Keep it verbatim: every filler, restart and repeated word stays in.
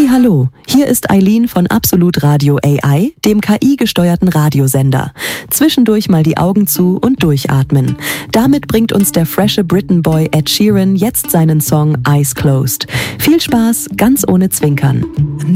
Hallihallo, hier ist Eileen von Absolut Radio A I, dem K I-gesteuerten Radiosender. Zwischendurch mal die Augen zu und durchatmen. Damit bringt uns der frische Britain-Boy Ed Sheeran jetzt seinen Song Eyes Closed. Viel Spaß, ganz ohne Zwinkern.